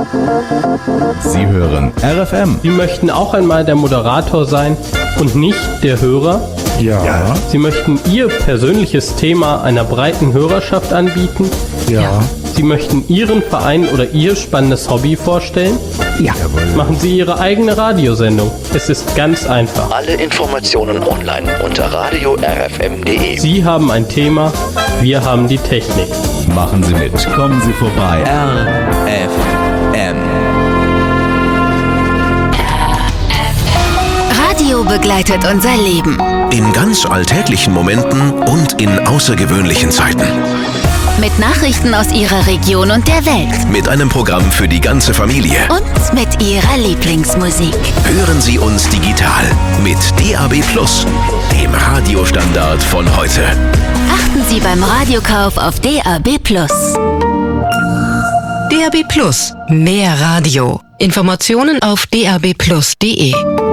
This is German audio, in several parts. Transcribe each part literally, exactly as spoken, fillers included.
Sie hören R F M. Sie möchten auch einmal der Moderator sein und nicht der Hörer? Ja. Sie möchten Ihr persönliches Thema einer breiten Hörerschaft anbieten? Ja. Sie möchten Ihren Verein oder Ihr spannendes Hobby vorstellen? Ja. Machen Sie Ihre eigene Radiosendung. Es ist ganz einfach. Alle Informationen online unter radio r f m punkt d e. Sie haben ein Thema, wir haben die Technik. Machen Sie mit. Kommen Sie vorbei. R F M. Radio begleitet unser Leben. In ganz alltäglichen Momenten und in außergewöhnlichen Zeiten. Mit Nachrichten aus Ihrer Region und der Welt. Mit einem Programm für die ganze Familie. Und mit Ihrer Lieblingsmusik. Hören Sie uns digital mit D A B plus, dem Radiostandard von heute. Achten Sie beim Radiokauf auf D A B plus. D A B plus. Mehr Radio. Informationen auf d a b plus punkt d e.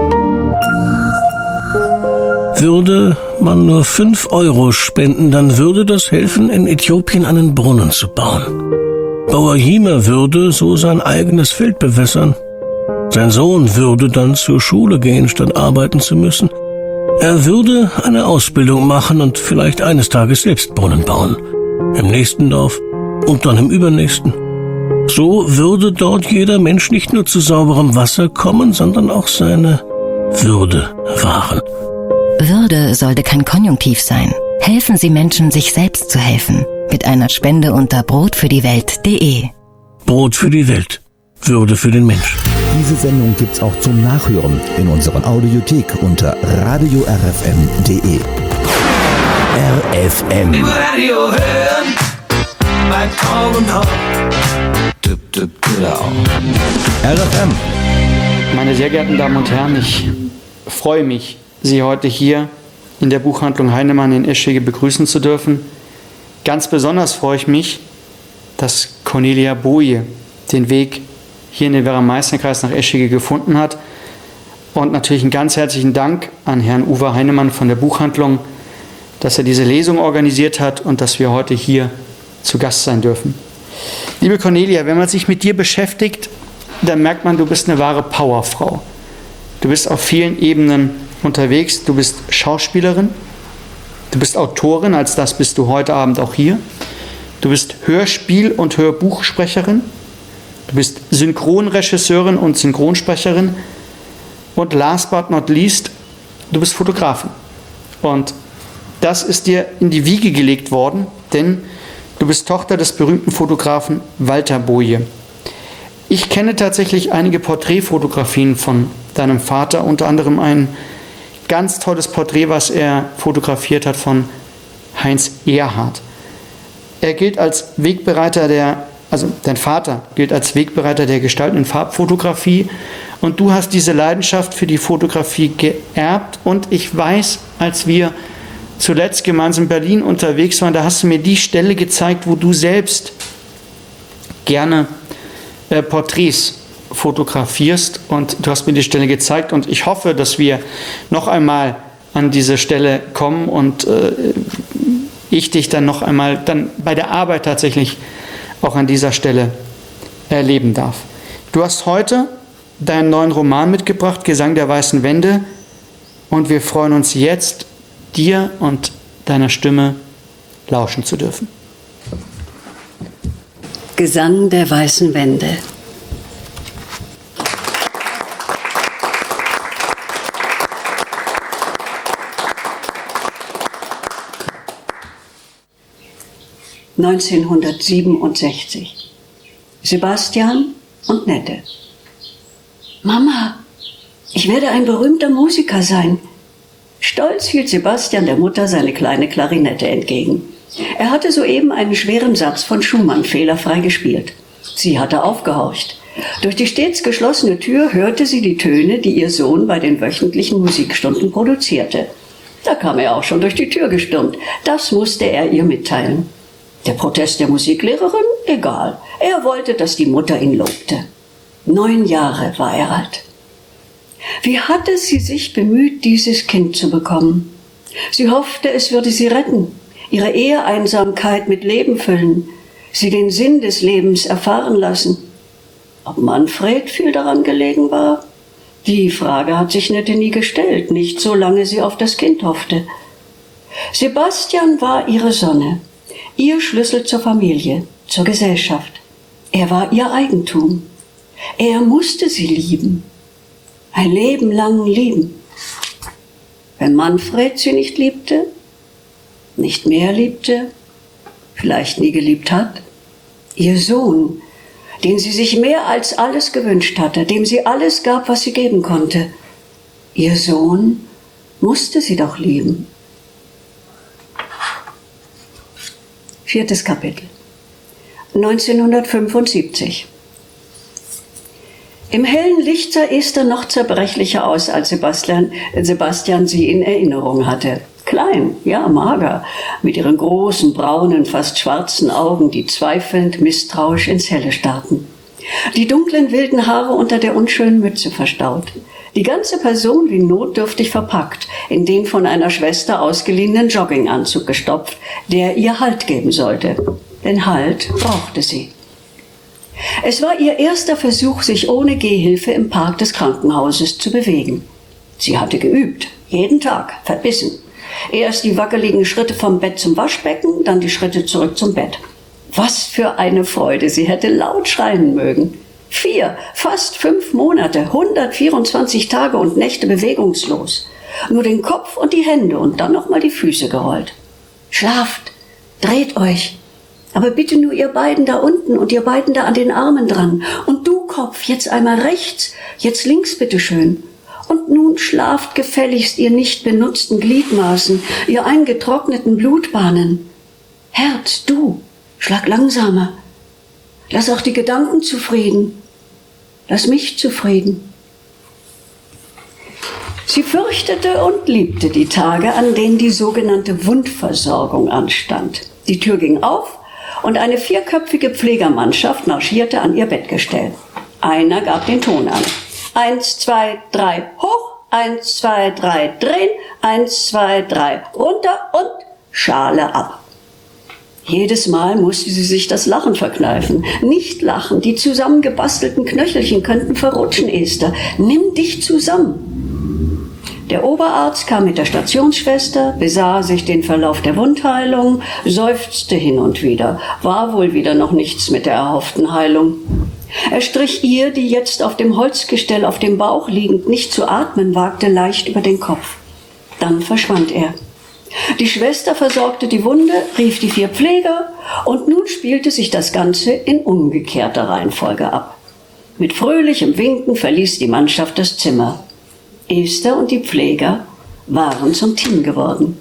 Würde man nur fünf Euro spenden, dann würde das helfen, in Äthiopien einen Brunnen zu bauen. Bauer Hiemer würde so sein eigenes Feld bewässern. Sein Sohn würde dann zur Schule gehen, statt arbeiten zu müssen. Er würde eine Ausbildung machen und vielleicht eines Tages selbst Brunnen bauen. Im nächsten Dorf und dann im übernächsten. So würde dort jeder Mensch nicht nur zu sauberem Wasser kommen, sondern auch seine Würde wahren. Würde sollte kein Konjunktiv sein. Helfen Sie Menschen, sich selbst zu helfen. Mit einer Spende unter brotfürdiewelt punkt de. Brot für die Welt. Würde für den Mensch. Diese Sendung gibt's auch zum Nachhören in unserer Audiothek unter radio r f m punkt d e. R F M. Im Radio hören, beim Augen auf. R F M. Meine sehr geehrten Damen und Herren, ich freue mich, Sie heute hier in der Buchhandlung Heinemann in Eschige begrüßen zu dürfen. Ganz besonders freue ich mich, dass Cornelia Boje den Weg hier in den Werra-Meißner-Kreis nach Eschige gefunden hat. Und natürlich einen ganz herzlichen Dank an Herrn Uwe Heinemann von der Buchhandlung, dass er diese Lesung organisiert hat und dass wir heute hier zu Gast sein dürfen. Liebe Cornelia, wenn man sich mit dir beschäftigt, dann merkt man, du bist eine wahre Powerfrau. Du bist auf vielen Ebenen unterwegs. Du bist Schauspielerin, du bist Autorin, als das bist du heute Abend auch hier. Du bist Hörspiel- und Hörbuchsprecherin. Du bist Synchronregisseurin und Synchronsprecherin. Und last but not least, du bist Fotografin. Und das ist dir in die Wiege gelegt worden, denn du bist Tochter des berühmten Fotografen Walter Boje. Ich kenne tatsächlich einige Porträtfotografien von deinem Vater, unter anderem ein ganz tolles Porträt, was er fotografiert hat von Heinz Erhardt. Er gilt als Wegbereiter der, also dein Vater gilt als Wegbereiter der gestaltenden Farbfotografie und du hast diese Leidenschaft für die Fotografie geerbt und ich weiß, als wir zuletzt gemeinsam in Berlin unterwegs waren, da hast du mir die Stelle gezeigt, wo du selbst gerne äh, Porträts fotografierst und du hast mir die Stelle gezeigt und ich hoffe, dass wir noch einmal an diese Stelle kommen und äh, ich dich dann noch einmal dann bei der Arbeit tatsächlich auch an dieser Stelle erleben darf. Du hast heute deinen neuen Roman mitgebracht, Gesang der weißen Wände, und wir freuen uns jetzt, dir und deiner Stimme lauschen zu dürfen. Gesang der weißen Wände. neunzehnhundertsiebenundsechzig. Sebastian und Nette. Mama, ich werde ein berühmter Musiker sein. Stolz hielt Sebastian der Mutter seine kleine Klarinette entgegen. Er hatte soeben einen schweren Satz von Schumann fehlerfrei gespielt. Sie hatte aufgehorcht. Durch die stets geschlossene Tür hörte sie die Töne, die ihr Sohn bei den wöchentlichen Musikstunden produzierte. Da kam er auch schon durch die Tür gestürmt. Das musste er ihr mitteilen. Der Protest der Musiklehrerin? Egal. Er wollte, dass die Mutter ihn lobte. Neun Jahre war er alt. Wie hatte sie sich bemüht, dieses Kind zu bekommen? Sie hoffte, es würde sie retten, ihre Eheeinsamkeit mit Leben füllen, sie den Sinn des Lebens erfahren lassen. Ob Manfred viel daran gelegen war? Die Frage hat sich Nette nie gestellt, nicht solange sie auf das Kind hoffte. Sebastian war ihre Sonne, ihr Schlüssel zur Familie, zur Gesellschaft. Er war ihr Eigentum. Er musste sie lieben. Ein Leben lang lieben. Wenn Manfred sie nicht liebte, nicht mehr liebte, vielleicht nie geliebt hat, ihr Sohn, den sie sich mehr als alles gewünscht hatte, dem sie alles gab, was sie geben konnte, ihr Sohn musste sie doch lieben. Viertes Kapitel. neunzehnhundertfünfundsiebzig. Im hellen Licht sah Esther noch zerbrechlicher aus, als Sebastian, Sebastian sie in Erinnerung hatte. Klein, ja, mager, mit ihren großen, braunen, fast schwarzen Augen, die zweifelnd, misstrauisch ins Helle starrten. Die dunklen, wilden Haare unter der unschönen Mütze verstaut. Die ganze Person wie notdürftig verpackt, in den von einer Schwester ausgeliehenen Jogginganzug gestopft, der ihr Halt geben sollte. Denn Halt brauchte sie. Es war ihr erster Versuch, sich ohne Gehhilfe im Park des Krankenhauses zu bewegen. Sie hatte geübt, jeden Tag, verbissen. Erst die wackeligen Schritte vom Bett zum Waschbecken, dann die Schritte zurück zum Bett. Was für eine Freude, sie hätte laut schreien mögen. Vier, fast fünf Monate, hundertvierundzwanzig Tage und Nächte bewegungslos. Nur den Kopf und die Hände und dann nochmal die Füße gerollt. Schlaft, dreht euch. Aber bitte nur ihr beiden da unten und ihr beiden da an den Armen dran. Und du, Kopf, jetzt einmal rechts, jetzt links bitteschön. Und nun schlaft gefälligst ihr nicht benutzten Gliedmaßen, ihr eingetrockneten Blutbahnen. Herz, du, schlag langsamer. Lass auch die Gedanken zufrieden. Lass mich zufrieden. Sie fürchtete und liebte die Tage, an denen die sogenannte Wundversorgung anstand. Die Tür ging auf und eine vierköpfige Pflegermannschaft marschierte an ihr Bettgestell. Einer gab den Ton an. Eins, zwei, drei, hoch, eins, zwei, drei, drehen, eins, zwei, drei, runter und Schale ab. Jedes Mal musste sie sich das Lachen verkneifen. Nicht lachen, die zusammengebastelten Knöchelchen könnten verrutschen, Esther. Nimm dich zusammen. Der Oberarzt kam mit der Stationsschwester, besah sich den Verlauf der Wundheilung, seufzte hin und wieder. War wohl wieder noch nichts mit der erhofften Heilung. Er strich ihr, die jetzt auf dem Holzgestell auf dem Bauch liegend nicht zu atmen wagte, leicht über den Kopf. Dann verschwand er. Die Schwester versorgte die Wunde, rief die vier Pfleger und nun spielte sich das Ganze in umgekehrter Reihenfolge ab. Mit fröhlichem Winken verließ die Mannschaft das Zimmer. Esther und die Pfleger waren zum Team geworden.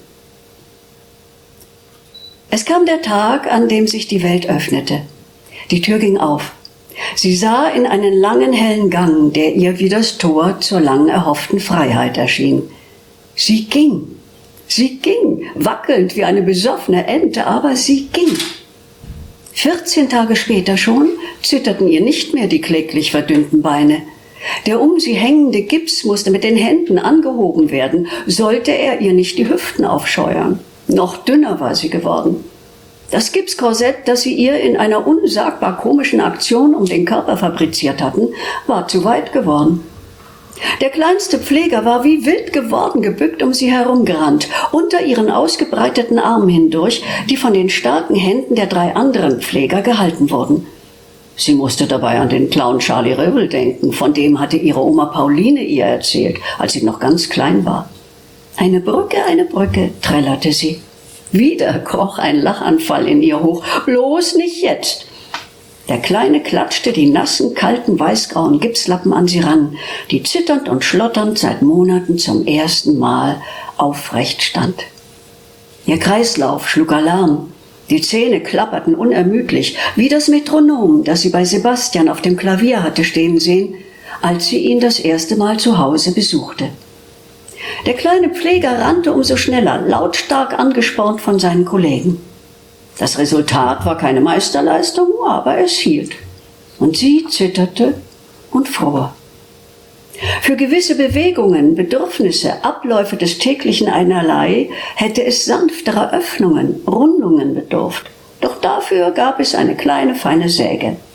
Es kam der Tag, an dem sich die Welt öffnete. Die Tür ging auf. Sie sah in einen langen, hellen Gang, der ihr wie das Tor zur lang erhofften Freiheit erschien. Sie ging. Sie ging, wackelnd wie eine besoffene Ente, aber sie ging. vierzehn Tage später schon zitterten ihr nicht mehr die kläglich verdünnten Beine. Der um sie hängende Gips musste mit den Händen angehoben werden, sollte er ihr nicht die Hüften aufscheuern. Noch dünner war sie geworden. Das Gipskorsett, das sie ihr in einer unsagbar komischen Aktion um den Körper fabriziert hatten, war zu weit geworden. Der kleinste Pfleger war wie wild geworden, gebückt um sie herumgerannt, unter ihren ausgebreiteten Armen hindurch, die von den starken Händen der drei anderen Pfleger gehalten wurden. Sie musste dabei an den Clown Charlie Röbel denken, von dem hatte ihre Oma Pauline ihr erzählt, als sie noch ganz klein war. Eine Brücke, eine Brücke, trällerte sie. Wieder kroch ein Lachanfall in ihr hoch. Bloß nicht jetzt! Der Kleine klatschte die nassen, kalten, weißgrauen Gipslappen an sie ran, die zitternd und schlotternd seit Monaten zum ersten Mal aufrecht stand. Ihr Kreislauf schlug Alarm. Die Zähne klapperten unermüdlich, wie das Metronom, das sie bei Sebastian auf dem Klavier hatte stehen sehen, als sie ihn das erste Mal zu Hause besuchte. Der kleine Pfleger rannte umso schneller, lautstark angespornt von seinen Kollegen. Das Resultat war keine Meisterleistung, aber es hielt. Und sie zitterte und fror. Für gewisse Bewegungen, Bedürfnisse, Abläufe des täglichen Einerlei hätte es sanfterer Öffnungen, Rundungen bedurft. Doch dafür gab es eine kleine, feine Säge.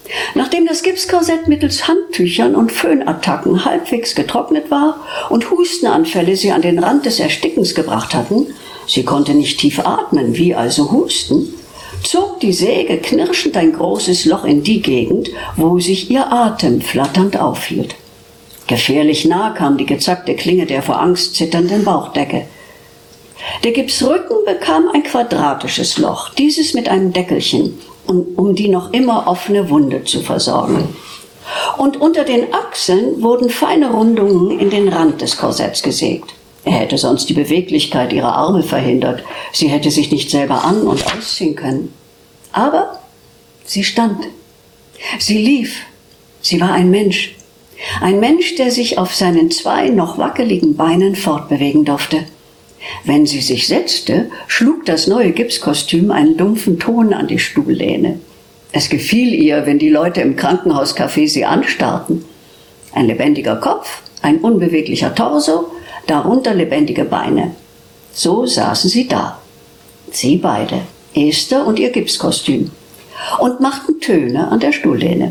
Nachdem das Gipskorsett mittels Handtüchern und Föhnattacken halbwegs getrocknet war und Hustenanfälle sie an den Rand des Erstickens gebracht hatten, sie konnte nicht tief atmen, wie also husten, zog die Säge knirschend ein großes Loch in die Gegend, wo sich ihr Atem flatternd aufhielt. Gefährlich nah kam die gezackte Klinge der vor Angst zitternden Bauchdecke. Der Gipsrücken bekam ein quadratisches Loch, dieses mit einem Deckelchen, um die noch immer offene Wunde zu versorgen. Und unter den Achseln wurden feine Rundungen in den Rand des Korsetts gesägt. Er hätte sonst die Beweglichkeit ihrer Arme verhindert. Sie hätte sich nicht selber an- und ausziehen können. Aber sie stand. Sie lief. Sie war ein Mensch. Ein Mensch, der sich auf seinen zwei noch wackeligen Beinen fortbewegen durfte. Wenn sie sich setzte, schlug das neue Gipskostüm einen dumpfen Ton an die Stuhllehne. Es gefiel ihr, wenn die Leute im Krankenhauscafé sie anstarrten. Ein lebendiger Kopf, ein unbeweglicher Torso, darunter lebendige Beine. So saßen sie da. Sie beide, Esther und ihr Gipskostüm, und machten Töne an der Stuhllehne.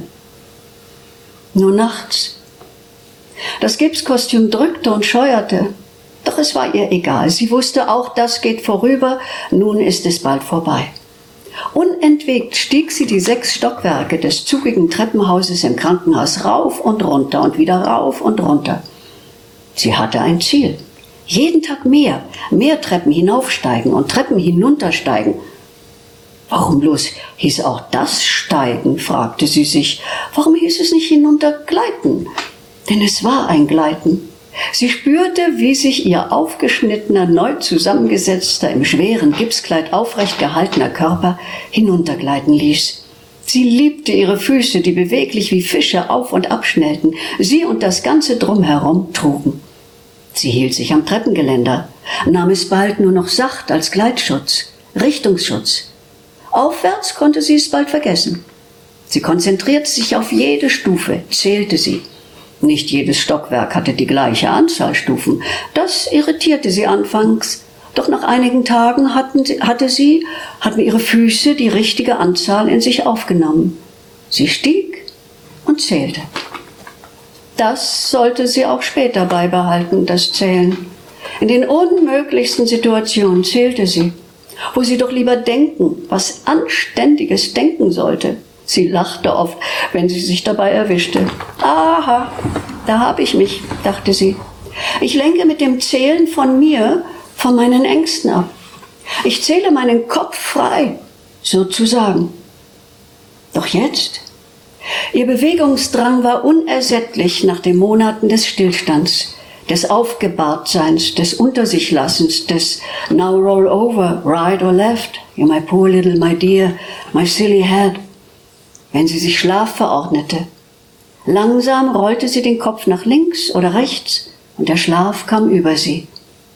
Nur nachts. Das Gipskostüm drückte und scheuerte. Doch es war ihr egal. Sie wusste auch, das geht vorüber, nun ist es bald vorbei. Unentwegt stieg sie die sechs Stockwerke des zugigen Treppenhauses im Krankenhaus rauf und runter und wieder rauf und runter. Sie hatte ein Ziel. Jeden Tag mehr, mehr Treppen hinaufsteigen und Treppen hinuntersteigen. Warum bloß hieß auch das Steigen, fragte sie sich. Warum hieß es nicht hinuntergleiten? Denn es war ein Gleiten. Sie spürte, wie sich ihr aufgeschnittener, neu zusammengesetzter, im schweren Gipskleid aufrecht gehaltener Körper hinuntergleiten ließ. Sie liebte ihre Füße, die beweglich wie Fische auf und abschnellten, sie und das ganze Drumherum trugen. Sie hielt sich am Treppengeländer, nahm es bald nur noch sacht als Gleitschutz, Richtungsschutz. Aufwärts konnte sie es bald vergessen. Sie konzentrierte sich auf jede Stufe, zählte sie. Nicht jedes Stockwerk hatte die gleiche Anzahl Stufen. Das irritierte sie anfangs. Doch nach einigen Tagen hatten sie, hatte sie, hatten ihre Füße die richtige Anzahl in sich aufgenommen. Sie stieg und zählte. Das sollte sie auch später beibehalten, das Zählen. In den unmöglichsten Situationen zählte sie, wo sie doch lieber denken, was Anständiges denken sollte. Sie lachte oft, wenn sie sich dabei erwischte. Aha, da habe ich mich, dachte sie. Ich lenke mit dem Zählen von mir, von meinen Ängsten ab. Ich zähle meinen Kopf frei, sozusagen. Doch jetzt? Ihr Bewegungsdrang war unersättlich nach den Monaten des Stillstands, des Aufgebahrtseins, des Untersichlassens, des Now roll over, right or left, you my poor little, my dear, my silly head. Wenn sie sich Schlaf verordnete. Langsam rollte sie den Kopf nach links oder rechts und der Schlaf kam über sie.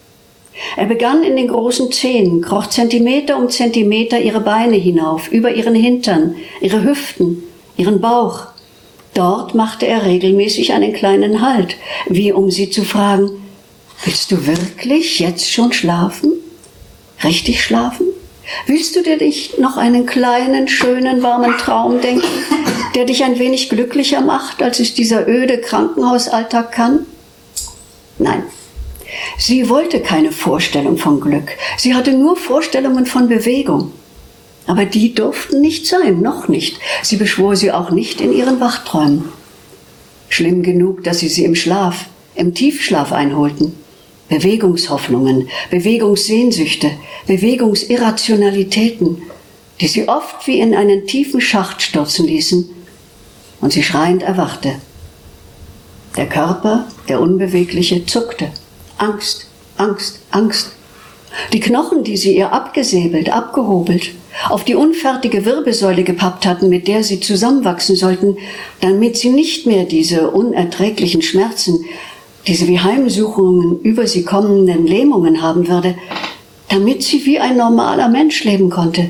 Er begann in den großen Zehen, kroch Zentimeter um Zentimeter ihre Beine hinauf, über ihren Hintern, ihre Hüften, ihren Bauch. Dort machte er regelmäßig einen kleinen Halt, wie um sie zu fragen, willst du wirklich jetzt schon schlafen? Richtig schlafen? Willst du dir nicht noch einen kleinen, schönen, warmen Traum denken, der dich ein wenig glücklicher macht, als es dieser öde Krankenhausalltag kann? Nein, sie wollte keine Vorstellung von Glück. Sie hatte nur Vorstellungen von Bewegung. Aber die durften nicht sein, noch nicht. Sie beschwor sie auch nicht in ihren Wachträumen. Schlimm genug, dass sie sie im Schlaf, im Tiefschlaf einholten. Bewegungshoffnungen, Bewegungssehnsüchte, Bewegungsirrationalitäten, die sie oft wie in einen tiefen Schacht stürzen ließen und sie schreiend erwachte. Der Körper, der Unbewegliche, zuckte. Angst, Angst, Angst. Die Knochen, die sie ihr abgesäbelt, abgehobelt, auf die unfertige Wirbelsäule gepappt hatten, mit der sie zusammenwachsen sollten, damit sie nicht mehr diese unerträglichen Schmerzen, diese wie Heimsuchungen über sie kommenden Lähmungen haben würde, damit sie wie ein normaler Mensch leben konnte.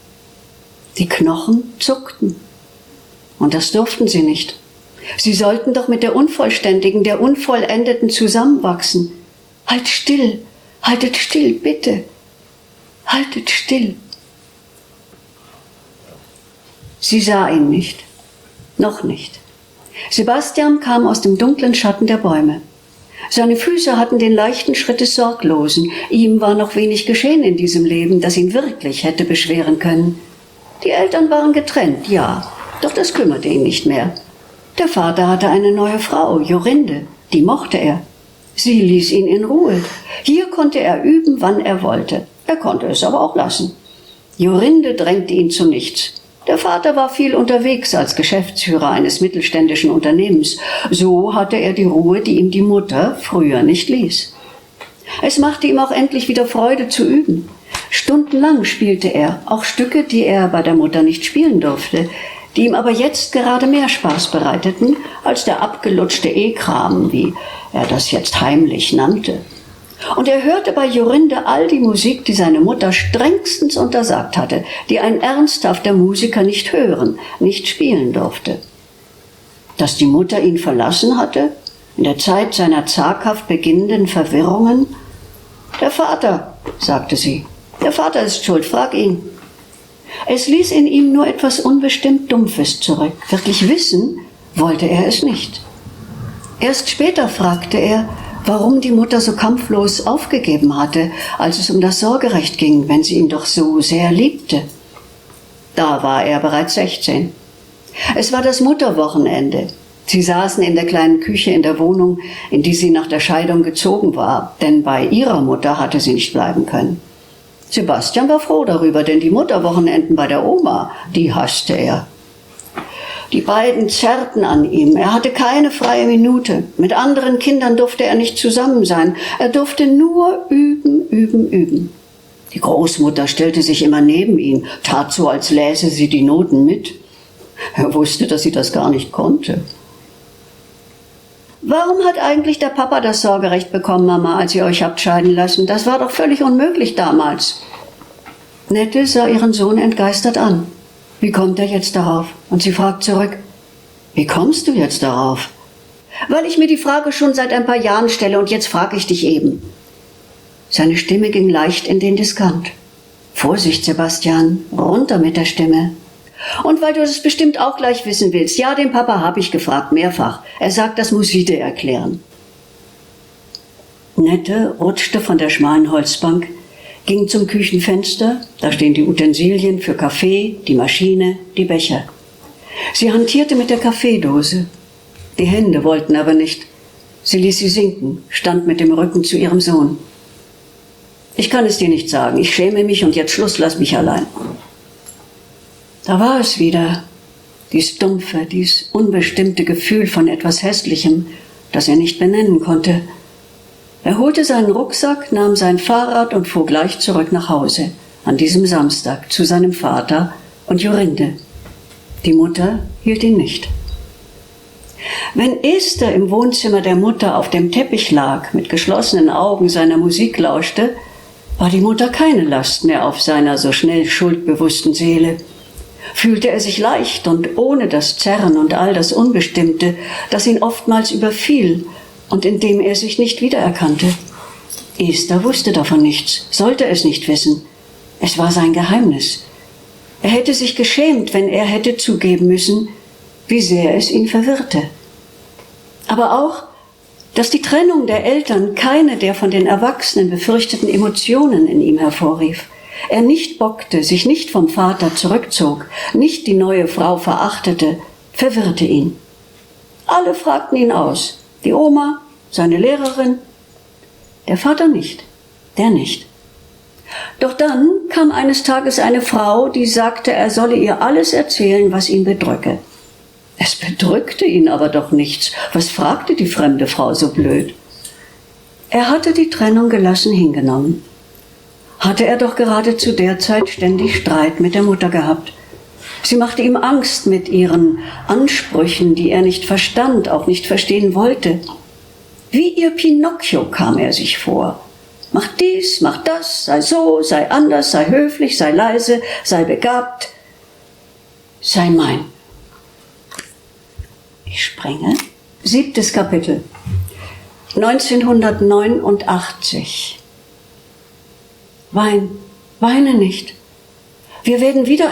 Die Knochen zuckten. Und das durften sie nicht. Sie sollten doch mit der Unvollständigen, der Unvollendeten zusammenwachsen. Halt still, haltet still, bitte. Haltet still. Sie sah ihn nicht. Noch nicht. Sebastian kam aus dem dunklen Schatten der Bäume. Seine Füße hatten den leichten Schritt des Sorglosen. Ihm war noch wenig geschehen in diesem Leben, das ihn wirklich hätte beschweren können. Die Eltern waren getrennt, ja, doch das kümmerte ihn nicht mehr. Der Vater hatte eine neue Frau, Jorinde, die mochte er. Sie ließ ihn in Ruhe. Hier konnte er üben, wann er wollte. Er konnte es aber auch lassen. Jorinde drängte ihn zu nichts. Der Vater war viel unterwegs als Geschäftsführer eines mittelständischen Unternehmens. So hatte er die Ruhe, die ihm die Mutter früher nicht ließ. Es machte ihm auch endlich wieder Freude zu üben. Stundenlang spielte er, auch Stücke, die er bei der Mutter nicht spielen durfte, die ihm aber jetzt gerade mehr Spaß bereiteten als der abgelutschte E-Kram, wie er das jetzt heimlich nannte. Und er hörte bei Jorinde all die Musik, die seine Mutter strengstens untersagt hatte, die ein ernsthafter Musiker nicht hören, nicht spielen durfte. Dass die Mutter ihn verlassen hatte, in der Zeit seiner zaghaft beginnenden Verwirrungen? Der Vater, sagte sie, der Vater ist schuld, frag ihn. Es ließ in ihm nur etwas unbestimmt Dumpfes zurück. Wirklich wissen wollte er es nicht. Erst später fragte er, warum die Mutter so kampflos aufgegeben hatte, als es um das Sorgerecht ging, wenn sie ihn doch so sehr liebte. Da war er bereits sechzehn. Es war das Mutterwochenende. Sie saßen in der kleinen Küche in der Wohnung, in die sie nach der Scheidung gezogen war, denn bei ihrer Mutter hatte sie nicht bleiben können. Sebastian war froh darüber, denn die Mutterwochenenden bei der Oma, die hasste er. Die beiden zerrten an ihm. Er hatte keine freie Minute. Mit anderen Kindern durfte er nicht zusammen sein. Er durfte nur üben, üben, üben. Die Großmutter stellte sich immer neben ihn, tat so, als läse sie die Noten mit. Er wusste, dass sie das gar nicht konnte. Warum hat eigentlich der Papa das Sorgerecht bekommen, Mama, als ihr euch habt scheiden lassen? Das war doch völlig unmöglich damals. Nette sah ihren Sohn entgeistert an. Wie kommt er jetzt darauf? Und sie fragt zurück, wie kommst du jetzt darauf? Weil ich mir die Frage schon seit ein paar Jahren stelle und jetzt frage ich dich eben. Seine Stimme ging leicht in den Diskant. Vorsicht, Sebastian, runter mit der Stimme. Und weil du das bestimmt auch gleich wissen willst, ja, den Papa habe ich gefragt, mehrfach. Er sagt, das muss sie dir erklären. Nette rutschte von der schmalen Holzbank, ging zum Küchenfenster, da stehen die Utensilien für Kaffee, die Maschine, die Becher. Sie hantierte mit der Kaffeedose. Die Hände wollten aber nicht. Sie ließ sie sinken, stand mit dem Rücken zu ihrem Sohn. Ich kann es dir nicht sagen, ich schäme mich und jetzt Schluss, lass mich allein. Da war es wieder, dies dumpfe, dies unbestimmte Gefühl von etwas Hässlichem, das er nicht benennen konnte. Er holte seinen Rucksack, nahm sein Fahrrad und fuhr gleich zurück nach Hause, an diesem Samstag, zu seinem Vater und Jorinde. Die Mutter hielt ihn nicht. Wenn Esther im Wohnzimmer der Mutter auf dem Teppich lag, mit geschlossenen Augen seiner Musik lauschte, war die Mutter keine Last mehr auf seiner so schnell schuldbewussten Seele. Fühlte er sich leicht und ohne das Zerren und all das Unbestimmte, das ihn oftmals überfiel und in dem er sich nicht wiedererkannte. Esther wusste davon nichts, sollte es nicht wissen. Es war sein Geheimnis. Er hätte sich geschämt, wenn er hätte zugeben müssen, wie sehr es ihn verwirrte. Aber auch, dass die Trennung der Eltern keine der von den Erwachsenen befürchteten Emotionen in ihm hervorrief. Er nicht bockte, sich nicht vom Vater zurückzog, nicht die neue Frau verachtete, verwirrte ihn. Alle fragten ihn aus, die Oma, seine Lehrerin, der Vater nicht, der nicht. Doch dann kam eines Tages eine Frau, die sagte, er solle ihr alles erzählen, was ihn bedrücke. Es bedrückte ihn aber doch nichts. Was fragte die fremde Frau so blöd? Er hatte die Trennung gelassen hingenommen. Hatte er doch gerade zu der Zeit ständig Streit mit der Mutter gehabt. Sie machte ihm Angst mit ihren Ansprüchen, die er nicht verstand, auch nicht verstehen wollte. Wie ihr Pinocchio kam er sich vor. Mach dies, mach das, sei so, sei anders, sei höflich, sei leise, sei begabt, sei mein. Ich springe. Siebtes Kapitel. neunzehnhundertneunundachtzig. Wein, weine nicht. Wir werden wieder